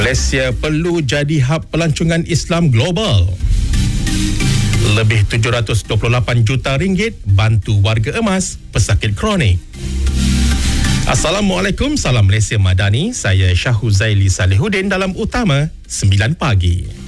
Malaysia perlu jadi hub pelancongan Islam global. Lebih 728 juta ringgit bantu warga emas pesakit kronik. Assalamualaikum, salam Malaysia Madani. Saya Syahhuzaili Salihuddin dalam Utama 9 Pagi.